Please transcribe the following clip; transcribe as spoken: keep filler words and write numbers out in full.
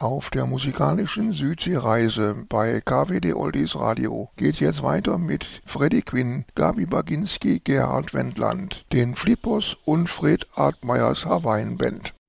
Auf der musikalischen Südseereise bei K W D Oldies Radio geht jetzt weiter mit Freddie Quinn, Gabi Baginski, Gerhard Wendland, den Flippers und Fred Artmeyers Hawaiian Band.